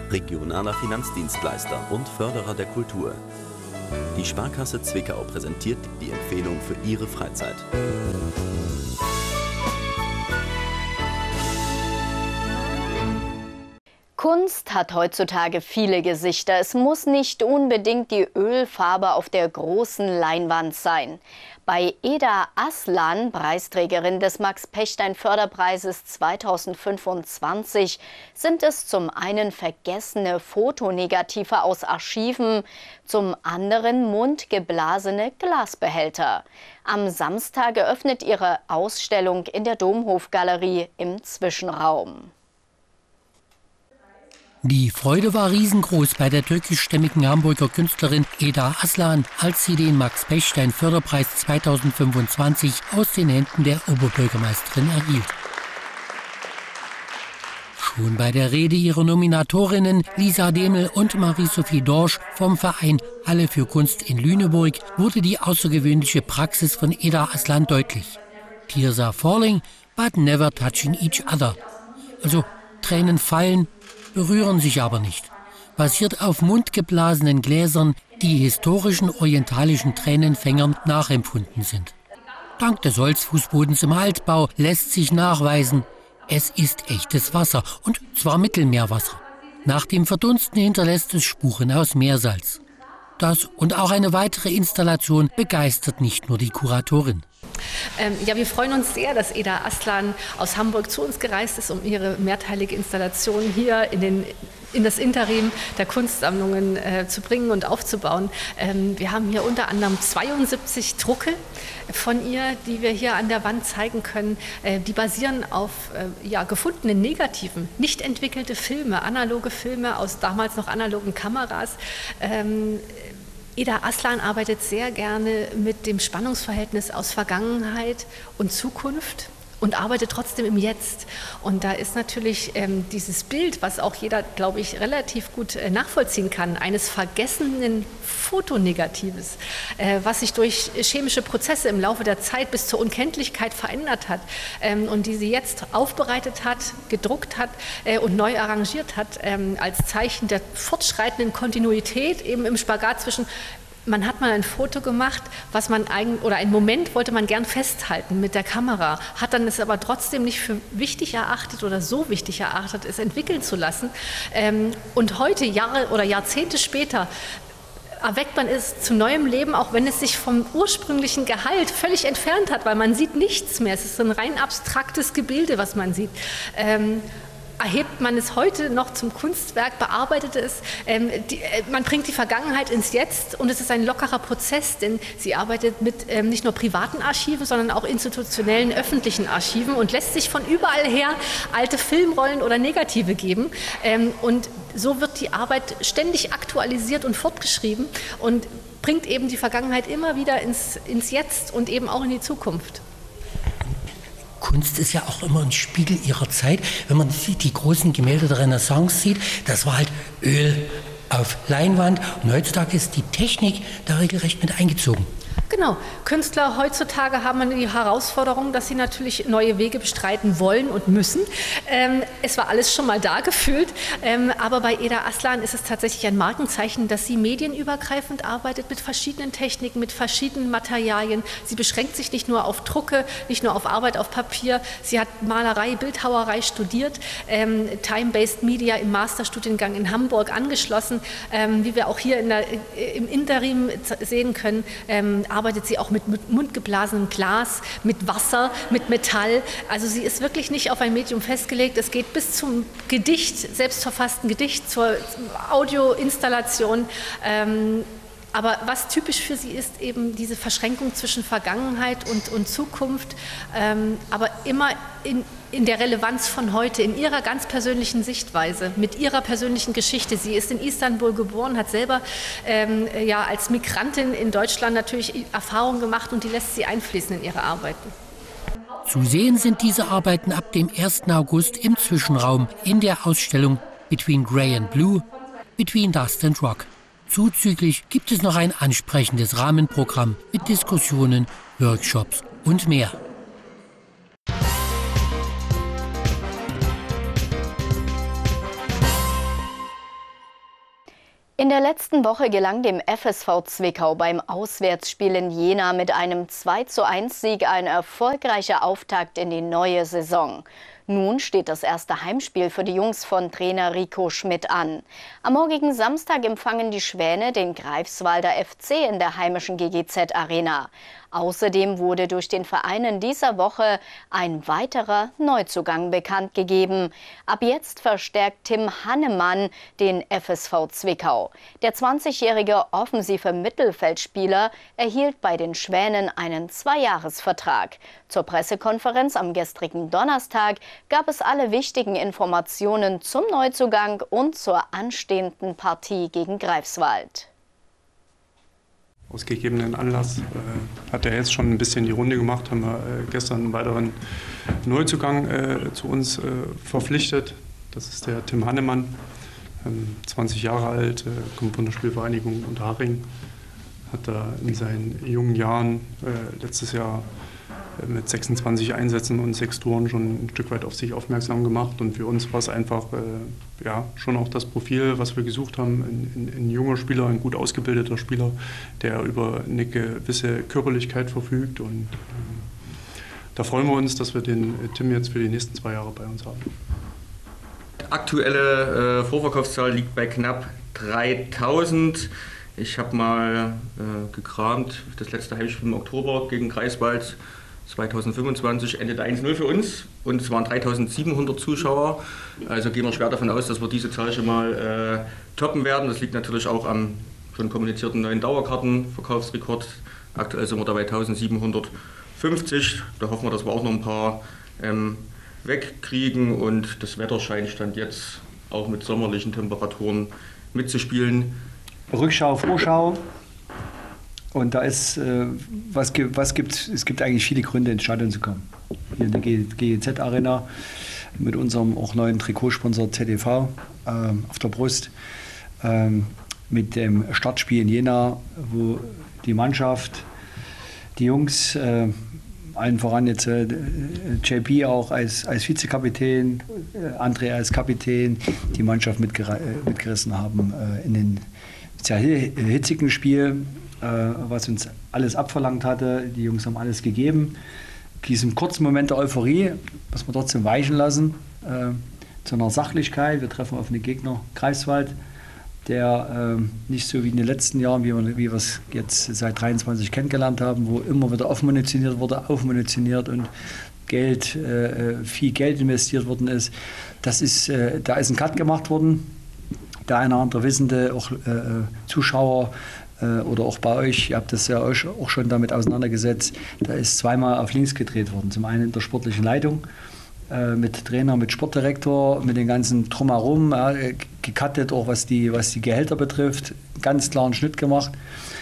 regionaler Finanzdienstleister und Förderer der Kultur. Die Sparkasse Zwickau präsentiert die Empfehlung für Ihre Freizeit. Kunst hat heutzutage viele Gesichter. Es muss nicht unbedingt die Ölfarbe auf der großen Leinwand sein. Bei Eda Aslan, Preisträgerin des Max-Pechstein-Förderpreises 2025, sind es zum einen vergessene Fotonegative aus Archiven, zum anderen mundgeblasene Glasbehälter. Am Samstag eröffnet ihre Ausstellung in der Domhofgalerie im Zwischenraum. Die Freude war riesengroß bei der türkischstämmigen Hamburger Künstlerin Eda Aslan, als sie den Max-Pechstein-Förderpreis 2025 aus den Händen der Oberbürgermeisterin erhielt. Schon bei der Rede ihrer Nominatorinnen Lisa Demel und Marie-Sophie Dorsch vom Verein Halle für Kunst in Lüneburg wurde die außergewöhnliche Praxis von Eda Aslan deutlich. Tears are falling, but never touching each other. Also Tränen fallen, berühren sich aber nicht. Basiert auf mundgeblasenen Gläsern, die historischen orientalischen Tränenfängern nachempfunden sind. Dank des Holzfußbodens im Altbau lässt sich nachweisen, es ist echtes Wasser, und zwar Mittelmeerwasser. Nach dem Verdunsten hinterlässt es Spuren aus Meersalz. Das und auch eine weitere Installation begeistert nicht nur die Kuratorin. Ja, wir freuen uns sehr, dass Eda Aslan aus Hamburg zu uns gereist ist, um ihre mehrteilige Installation hier in das Interim der Kunstsammlungen zu bringen und aufzubauen. Wir haben hier unter anderem 72 Drucke von ihr, die wir hier an der Wand zeigen können. Die basieren auf gefundenen Negativen, nicht entwickelte Filme, analoge Filme aus damals noch analogen Kameras. Eda Aslan arbeitet sehr gerne mit dem Spannungsverhältnis aus Vergangenheit und Zukunft und arbeitet trotzdem im Jetzt. Und da ist natürlich dieses Bild, was auch jeder, glaube ich, relativ gut nachvollziehen kann, eines vergessenen Fotonegatives, was sich durch chemische Prozesse im Laufe der Zeit bis zur Unkenntlichkeit verändert hat und die sie jetzt aufbereitet hat, gedruckt hat und neu arrangiert hat, als Zeichen der fortschreitenden Kontinuität eben im Spagat zwischen man hat mal ein Foto gemacht, oder einen Moment wollte man gern festhalten mit der Kamera, hat dann es aber trotzdem nicht für wichtig erachtet oder so wichtig erachtet, es entwickeln zu lassen. Und heute, Jahre oder Jahrzehnte später, erweckt man es zu neuem Leben, auch wenn es sich vom ursprünglichen Gehalt völlig entfernt hat, weil man sieht nichts mehr. Es ist ein rein abstraktes Gebilde, was man sieht. Erhebt man es heute noch zum Kunstwerk, bearbeitet es, man bringt die Vergangenheit ins Jetzt und es ist ein lockerer Prozess, denn sie arbeitet mit nicht nur privaten Archiven, sondern auch institutionellen, öffentlichen Archiven und lässt sich von überall her alte Filmrollen oder Negative geben. Und so wird die Arbeit ständig aktualisiert und fortgeschrieben und bringt eben die Vergangenheit immer wieder ins Jetzt und eben auch in die Zukunft. Kunst ist ja auch immer ein Spiegel ihrer Zeit. Wenn man sieht, die großen Gemälde der Renaissance sieht, das war halt Öl auf Leinwand. Und heutzutage ist die Technik da regelrecht mit eingezogen. Genau. Künstler heutzutage haben die Herausforderung, dass sie natürlich neue Wege bestreiten wollen und müssen. Es war alles schon mal da gefühlt, aber bei Eda Aslan ist es tatsächlich ein Markenzeichen, dass sie medienübergreifend arbeitet mit verschiedenen Techniken, mit verschiedenen Materialien. Sie beschränkt sich nicht nur auf Drucke, nicht nur auf Arbeit auf Papier. Sie hat Malerei, Bildhauerei studiert, Time-Based Media im Masterstudiengang in Hamburg angeschlossen. Wie wir auch hier im Interim sehen können, arbeitet sie auch mit mundgeblasenem Glas, mit Wasser, mit Metall. Also sie ist wirklich nicht auf ein Medium festgelegt. Es geht bis zum Gedicht, selbstverfassten Gedicht, zur Audioinstallation. Aber was typisch für sie ist, eben diese Verschränkung zwischen Vergangenheit und Zukunft, aber immer in der Relevanz von heute, in ihrer ganz persönlichen Sichtweise, mit ihrer persönlichen Geschichte. Sie ist in Istanbul geboren, hat selber als Migrantin in Deutschland natürlich Erfahrungen gemacht und die lässt sie einfließen in ihre Arbeiten. Zu sehen sind diese Arbeiten ab dem 1. August im Zwischenraum in der Ausstellung Between Grey and Blue, Between Dust and Rock. Zuzüglich gibt es noch ein ansprechendes Rahmenprogramm mit Diskussionen, Workshops und mehr. In der letzten Woche gelang dem FSV Zwickau beim Auswärtsspiel in Jena mit einem 2:1-Sieg ein erfolgreicher Auftakt in die neue Saison. Nun steht das erste Heimspiel für die Jungs von Trainer Rico Schmidt an. Am morgigen Samstag empfangen die Schwäne den Greifswalder FC in der heimischen GGZ Arena. Außerdem wurde durch den Verein in dieser Woche ein weiterer Neuzugang bekannt gegeben. Ab jetzt verstärkt Tim Hannemann den FSV Zwickau. Der 20-jährige offensive Mittelfeldspieler erhielt bei den Schwänen einen 2-Jahres-Vertrag. Zur Pressekonferenz am gestrigen Donnerstag gab es alle wichtigen Informationen zum Neuzugang und zur anstehenden Partie gegen Greifswald. Aus gegebenen Anlass hat er jetzt schon ein bisschen die Runde gemacht, haben wir gestern einen weiteren Neuzugang zu uns verpflichtet. Das ist der Tim Hannemann, 20 Jahre alt, kommt von der Spielvereinigung Unterhaching, hat da in seinen jungen Jahren letztes Jahr mit 26 Einsätzen und 6 Toren schon ein Stück weit auf sich aufmerksam gemacht. Und für uns war es einfach schon auch das Profil, was wir gesucht haben. Ein junger Spieler, ein gut ausgebildeter Spieler, der über eine gewisse Körperlichkeit verfügt. Und da freuen wir uns, dass wir den Tim jetzt für die nächsten 2 Jahre bei uns haben. Die aktuelle Vorverkaufszahl liegt bei knapp 3.000. Ich habe mal gekramt, das letzte Heimspiel im Oktober gegen Greifswald 2025 endete 1:0 für uns und es waren 3.700 Zuschauer. Also gehen wir schwer davon aus, dass wir diese Zahl schon mal toppen werden. Das liegt natürlich auch am schon kommunizierten neuen Dauerkartenverkaufsrekord. Aktuell sind wir da bei 1.750. Da hoffen wir, dass wir auch noch ein paar wegkriegen und das Wetter scheint Stand jetzt auch mit sommerlichen Temperaturen mitzuspielen. Rückschau, Vorschau. Und da ist, es gibt eigentlich viele Gründe, ins Stadion zu kommen. Hier in der GGZ Arena mit unserem auch neuen Trikotsponsor ZDV auf der Brust. Mit dem Startspiel in Jena, wo die Mannschaft, die Jungs, allen voran jetzt JP auch als Vizekapitän, André als Kapitän, die Mannschaft mitgerissen haben in den sehr hitzigen Spiel, was uns alles abverlangt hatte. Die Jungs haben alles gegeben. Diesen kurzen Moment der Euphorie, was wir trotzdem weichen lassen, zu einer Sachlichkeit. Wir treffen auf einen Gegner, Greifswald, der nicht so wie in den letzten Jahren, wie wir es jetzt seit 23 kennengelernt haben, wo immer wieder aufmunitioniert und viel Geld investiert worden ist. Da ist ein Cut gemacht worden. Der eine oder andere Wissende, auch Zuschauer oder auch bei euch, ihr habt das ja euch auch schon damit auseinandergesetzt, da ist zweimal auf links gedreht worden. Zum einen in der sportlichen Leitung, mit Trainer, mit Sportdirektor, mit den ganzen Drumherum, gecuttet, auch was die Gehälter betrifft, ganz klaren Schnitt gemacht.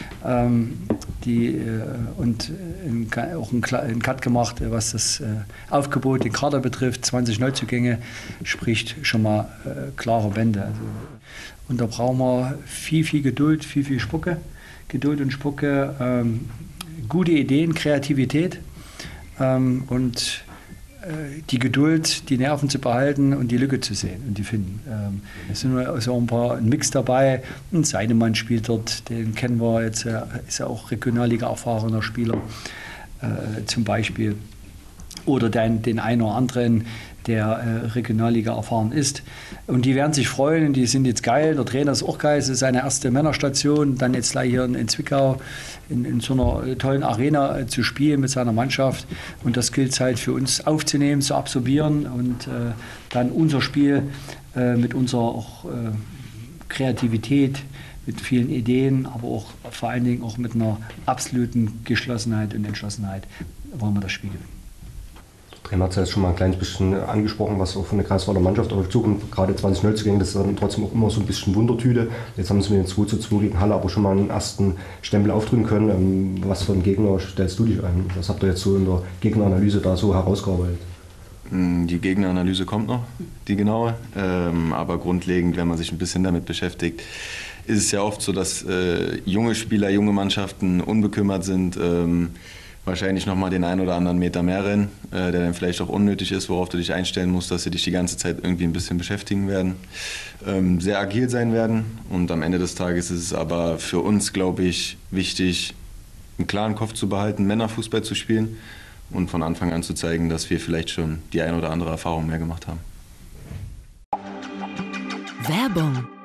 Und auch einen Cut gemacht, was das Aufgebot, den Kader betrifft, 20 Neuzugänge, spricht schon mal klare Bände. Also, und da brauchen wir viel Geduld, viel Spucke. Geduld und Spucke, gute Ideen, Kreativität und die Geduld, die Nerven zu behalten und die Lücke zu sehen und die finden. Es sind also ein Mix dabei. Ein Seidemann spielt dort, den kennen wir jetzt, ist ja auch Regionalliga erfahrener Spieler zum Beispiel. Oder den einen oder anderen, der Regionalliga erfahren ist. Und die werden sich freuen, die sind jetzt geil. Der Trainer ist auch geil, es ist seine erste Männerstation. Dann jetzt gleich hier in Zwickau in so einer tollen Arena zu spielen mit seiner Mannschaft. Und das gilt es halt für uns aufzunehmen, zu absorbieren und dann unser Spiel mit unserer auch, Kreativität, mit vielen Ideen, aber auch vor allen Dingen auch mit einer absoluten Geschlossenheit und Entschlossenheit wollen wir das Spiel gewinnen. Der Trainer hat es ja jetzt schon mal ein kleines bisschen angesprochen, was auch von der Greifswalder Mannschaft auf Zukunft, gerade 20 Neuzugänge, das ist dann trotzdem auch immer so ein bisschen Wundertüte. Jetzt haben sie mit dem 2:2 gegen Halle aber schon mal einen ersten Stempel aufdrücken können. Was für einen Gegner stellst du dich ein? Was habt ihr jetzt so in der Gegneranalyse da so herausgearbeitet? Die Gegneranalyse kommt noch, die genaue. Aber grundlegend, wenn man sich ein bisschen damit beschäftigt, ist es ja oft so, dass junge Spieler, junge Mannschaften unbekümmert sind, wahrscheinlich nochmal den einen oder anderen Meter mehr rennen, der dann vielleicht auch unnötig ist, worauf du dich einstellen musst, dass sie dich die ganze Zeit irgendwie ein bisschen beschäftigen werden, sehr agil sein werden. Und am Ende des Tages ist es aber für uns, glaube ich, wichtig, einen klaren Kopf zu behalten, Männerfußball zu spielen und von Anfang an zu zeigen, dass wir vielleicht schon die ein oder andere Erfahrung mehr gemacht haben. Werbung.